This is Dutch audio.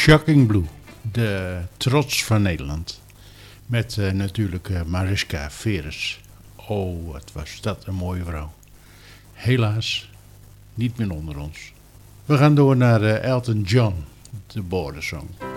Shocking Blue, de trots van Nederland. Met natuurlijk Mariska Veres. Oh, wat was dat een mooie vrouw. Helaas, niet meer onder ons. We gaan door naar Elton John, de Border Song.